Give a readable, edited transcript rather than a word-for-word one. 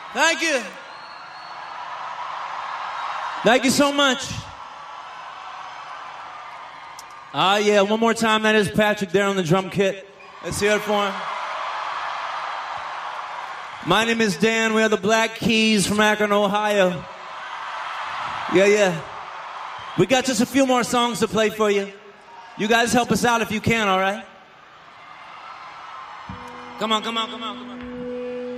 Thank you. Thank you so much. Yeah, one more time. That is Patrick there on the drum kit. Let's hear it for him. My name is Dan. We are the Black Keys from Akron, Ohio. Yeah. We got just a few more songs to play for you. You guys help us out if you can, all right? Come on.